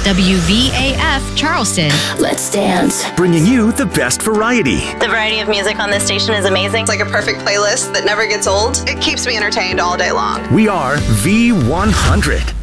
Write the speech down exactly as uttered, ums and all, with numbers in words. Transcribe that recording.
W V A F Charleston. Let's dance. Bringing you the best variety. The variety of music on this station is amazing. It's like a perfect playlist that never gets old. It keeps me entertained all day long. We are V one hundred.